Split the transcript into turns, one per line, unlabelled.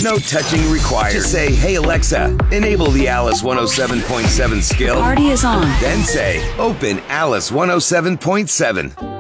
No touching required. Just say, hey Alexa, enable the Alice 107.7 skill.
Party is on.
Then say, open Alice 107.7.